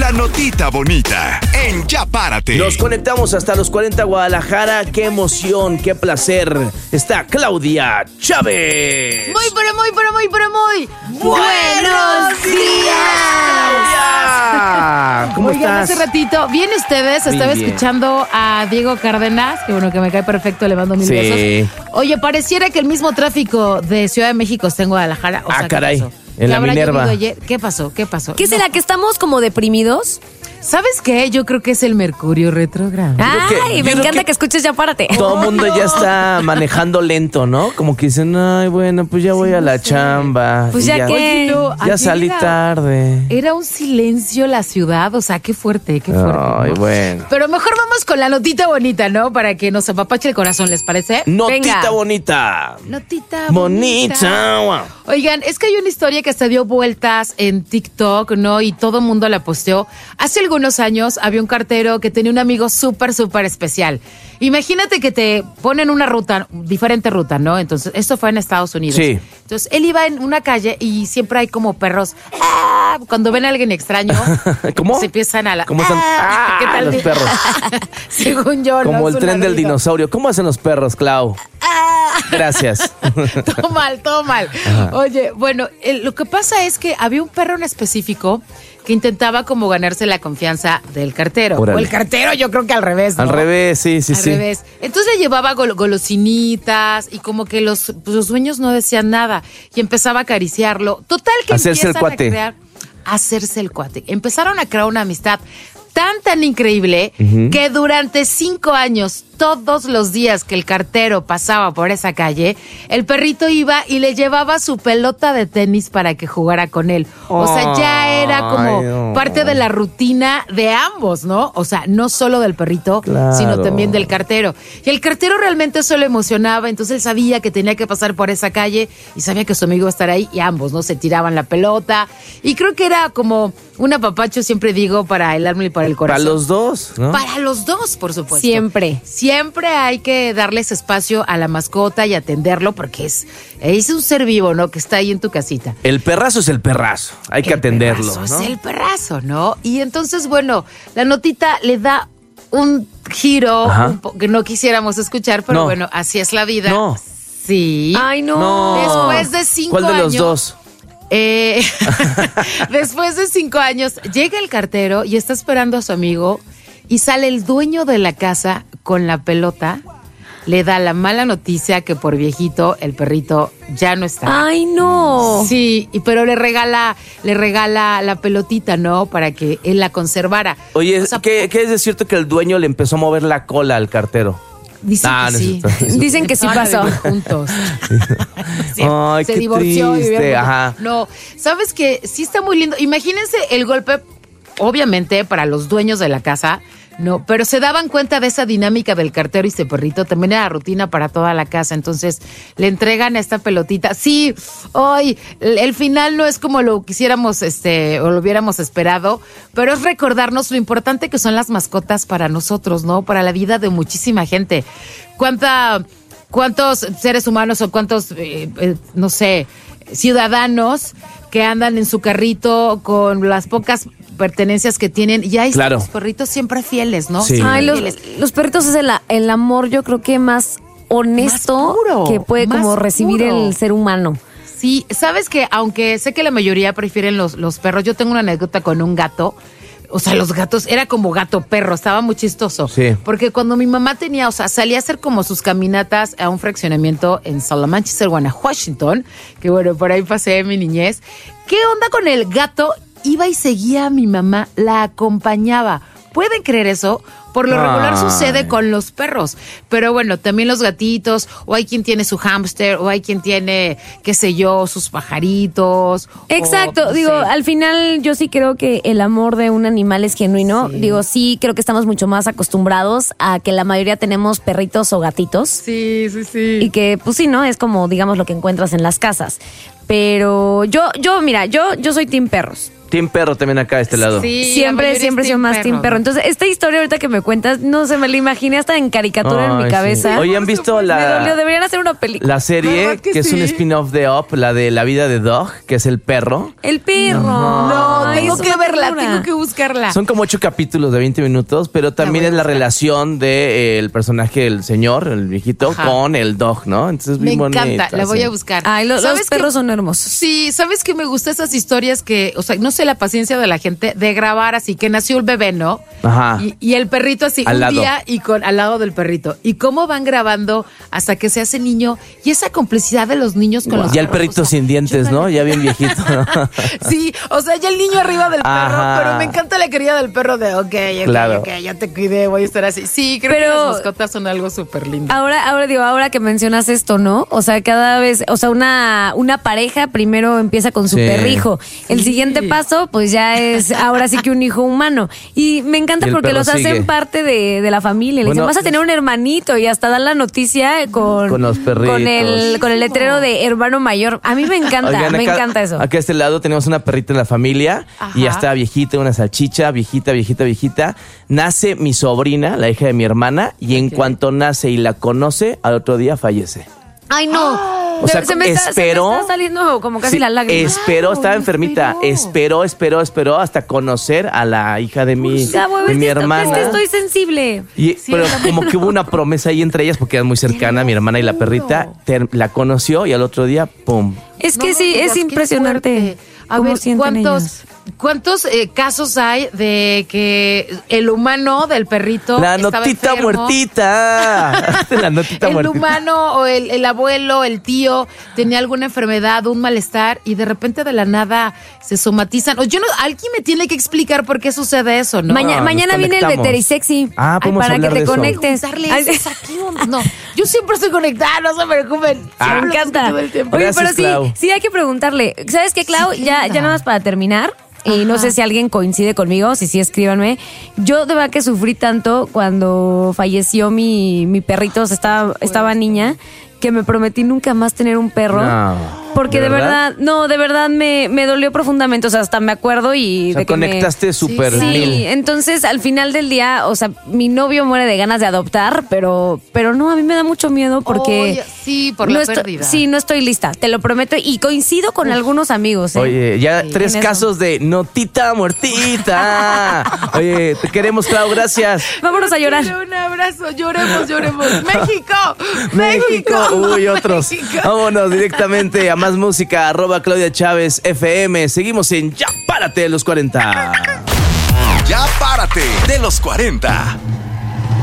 La notita bonita en Ya Párate. Nos conectamos hasta los 40 Guadalajara. ¡Qué emoción, qué placer! Está Claudia Chávez. Muy buenos días. ¿Cómo Oigan, estás? hace ratito, bien ustedes, estaba bien. escuchando a Diego Cárdenas, que bueno, que me cae perfecto, le mando mil Sí. besos. Oye, pareciera que el mismo tráfico de Ciudad de México está en Guadalajara. O sea, ¿qué caray, pasó? en ¿Qué la habrá Minerva. llovido ayer? ¿Qué pasó? ¿Qué será? ¿Que estamos como deprimidos? ¿Sabes qué? Yo creo que es el Mercurio retrógrado. Ay, me encanta que escuches Ya Párate. Todo el mundo ya está manejando lento, ¿no? Como que dicen, ay, bueno, pues ya voy a la chamba. Pues Y ya que- Oye, no, Ya ayer salí tarde. Era un silencio la ciudad, o sea, qué fuerte, qué fuerte. Ay, ¿no? bueno. Pero mejor vamos con la notita bonita, ¿no? Para que nos apapache el corazón, ¿les parece? Notita Venga. bonita. Notita Bonita. Wow. Oigan, es que hay una historia que se dio vueltas en TikTok, ¿no? Y todo el mundo la posteó. Hace algunos años había un cartero que tenía un amigo súper especial. Imagínate que te ponen una ruta, diferente ruta, ¿no? Entonces, esto fue en Estados Unidos. Sí. Entonces, él iba en una calle y siempre hay como perros. Cuando ven a alguien extraño, ¿Cómo? se empiezan a la. ¿Cómo están? ¿Qué tal? Los perros. Según yo, ¿no? Como el Es tren una del risa. dinosaurio. ¿Cómo hacen los perros, Clau? Gracias. Todo mal. Oye, bueno, lo que pasa es que había un perro en específico que intentaba como ganarse la confianza del cartero. Órale. O el cartero, yo creo que al revés, ¿no? Al revés, sí. Al revés. Entonces le llevaba golosinitas y como que los dueños no decían nada y empezaba a acariciarlo. Total que Hacerse el empiezan cuate. a crear, hacerse el cuate. Empezaron a crear una amistad tan increíble que durante 5 años, todos los días que el cartero pasaba por esa calle, el perrito iba y le llevaba su pelota de tenis para que jugara con él. O sea, ya era como Ay, no. parte de la rutina de ambos, ¿no? O sea, no solo del perrito, Claro. sino también del cartero. Y el cartero realmente eso lo emocionaba, entonces él sabía que tenía que pasar por esa calle y sabía que su amigo iba a estar ahí y ambos, ¿no? Se tiraban la pelota. Y creo que era como un apapacho, siempre digo, para el alma y para el Para corazón. los dos, ¿no? Para los dos, por supuesto. Siempre. Siempre hay que darles espacio a la mascota y atenderlo porque es un ser vivo, ¿no? Que está ahí en tu casita. El perrazo es el perrazo. Hay que El atenderlo, perrazo ¿no? Es el perrazo, ¿no? Y entonces, bueno, la notita le da un giro Ajá. que no quisiéramos escuchar, pero No. bueno, así es la vida. No. Sí. Ay, no. No. Después de 5 ¿Cuál de años. los dos? Después de 5 años, llega el cartero y está esperando a su amigo y sale el dueño de la casa con la pelota. Le da la mala noticia que por viejito el perrito ya no está. Ay, no. Sí, pero le regala la pelotita, ¿no? Para que él la conservara. Oye, O sea, ¿qué es de cierto que el dueño le empezó a mover la cola al cartero? Dicen Ah, que no es sí. cierto. Dicen que sí Van a pasó. vivir juntos. Sí, Ay, se qué divorció y triste, vivieron juntos. ajá. No, sabes que sí está muy lindo. Imagínense el golpe, obviamente, para los dueños de la casa. No, pero se daban cuenta de esa dinámica del cartero y este perrito. También era rutina para toda la casa. Entonces le entregan esta pelotita. Sí, hoy el final no es como lo quisiéramos, o lo hubiéramos esperado, pero es recordarnos lo importante que son las mascotas para nosotros, ¿no? Para la vida de muchísima gente. ¿Cuántos seres humanos o cuántos, no sé, ciudadanos que andan en su carrito con las pocas pertenencias que tienen? Y ahí están Claro. los perritos siempre fieles, ¿no? Sí. Siempre Ay, fieles. los perritos es el amor, yo creo que más honesto Más puro, que puede más como recibir puro. el ser humano. Sí, sabes que aunque sé que la mayoría prefieren los perros, yo tengo una anécdota con un gato. O sea, los gatos, era como gato perro, estaba muy chistoso. Sí. Porque cuando mi mamá tenía, o sea, salía a hacer como sus caminatas a un fraccionamiento en Salamanca, Washington, que bueno, por ahí pasé mi niñez. ¿Qué onda con el gato? Iba y seguía a mi mamá, la acompañaba. ¿Pueden creer eso? Por lo regular Ay. sucede con los perros. Pero bueno, también los gatitos, o hay quien tiene su hámster, o hay quien tiene, qué sé yo, sus pajaritos. Exacto, o, no digo, sé. al final yo sí creo que el amor de un animal es genuino. Sí. Digo, sí creo que estamos mucho más acostumbrados a que la mayoría tenemos perritos o gatitos. Sí, sí, sí. Y que, pues sí, ¿no? Es como, digamos, lo que encuentras en las casas. Pero yo soy team perros. Team perro también acá de este lado. Sí, Siempre he sido más team perro. ¿no? Entonces, esta historia ahorita que me cuentas, no se me la imaginé hasta en caricatura en mi Ay, cabeza. sí. Oye, ¿han visto Me dolió, la deberían hacer una película. serie ¿Verdad que que es un sí? spin-off de Up, la de La vida de Dog, que es el perro? El perro. No, Ay, tengo es que una verla, ternura. tengo que buscarla. Son como 8 capítulos de 20 minutos, pero también voy a es la buscar. relación del personaje, el señor, el viejito, Ajá. con el dog, ¿no? Entonces, Me bien encanta, bonita, la voy sí. a buscar. Ay, los ¿Sabes qué? perros son hermosos. Sí, ¿sabes qué me gusta esas historias que, o sea, no sé la paciencia de la gente de grabar así, que nació el bebé, ¿no? Ajá. Y el perrito así, Al un lado. día y al lado del perrito. Y cómo van grabando hasta que se hace niño y esa complicidad de los niños con los Ya el perros, perrito o sea, sin dientes, yo ¿no? Ya bien viejito. ¿no? Sí, o sea, ya el niño arriba del perro, Ajá. pero me encanta la querida del perro de, ok, Claro. ya te cuidé, voy a estar así. Sí, creo Pero- que las mascotas son algo súper lindo. Ahora que mencionas esto, ¿no? O sea, cada vez, o sea, una pareja primero empieza con su Sí. perrijo. El siguiente paso, pues ya es ahora sí que un hijo humano. Y me encanta Y el porque perro los hacen sigue. parte de la familia. Le Bueno, dicen, vas a tener un hermanito y hasta dan la noticia Con los perritos. con el letrero de hermano mayor. A mí me encanta, Oigan, me acá- encanta eso. Acá a este lado tenemos una perrita en la familia y ya Ajá. está viejita, una salchicha, viejita. Nace mi sobrina, la hija de mi hermana, y en cuanto nace y la conoce, al otro día fallece. Ay, no. O sea, se me está saliendo como casi Sí, la lágrima. Esperó, estaba enfermita. Esperó hasta conocer a la hija de mi, Ya, güey, de es mi que hermana. Es que estoy sensible. Pero como que hubo una promesa ahí entre ellas porque eran muy cercanas, mi hermana y la perrita. La conoció y al otro día, ¡pum! Es que No me sí, digas, es qué impresionante. fuerte. A cómo ver, sienten ellas. ¿cuántos casos hay de que el humano del perrito La estaba notita enfermo? muertita. La notita El muertita. humano o el abuelo, el tío tenía alguna enfermedad, un malestar y de repente de la nada se somatizan. O yo no, alguien me tiene que explicar por qué sucede eso, ¿no? nos Mañana viene el conectamos. Veterisexy. Ah, podemos para que hablar de te eso. conectes. Darle Ay, eso aquí, no, yo siempre estoy conectada, no se preocupen. Ah. Siempre Me los encanta. escucho todo el tiempo. Oye, Gracias, pero Clau. sí hay que preguntarle. ¿Sabes qué, Clau? Sí, ¿qué ya onda? nada más para terminar. Y no sé si alguien coincide conmigo, si sí, escríbanme. Yo de verdad que sufrí tanto cuando falleció mi perrito, o sea, estaba niña, que me prometí nunca más tener un perro. No. Porque de verdad, me dolió profundamente. O sea, hasta me acuerdo y O sea, de que conectaste súper Sí, mil. Sí, entonces al final del día, o sea, mi novio muere de ganas de adoptar, pero no, a mí me da mucho miedo porque Oye, sí, por no la estoy, pérdida. sí, no estoy lista, te lo prometo y coincido con algunos amigos. ¿eh? Oye, ya Sí, 3 en eso. casos de notita muertita. Oye, te queremos, Clau, gracias. Vámonos a llorar. Un abrazo, lloremos. ¡México! México. Uy, otros. México. Vámonos directamente a más música. @Claudia Chávez FM. Seguimos en Ya Párate de los 40. Ya párate de los 40.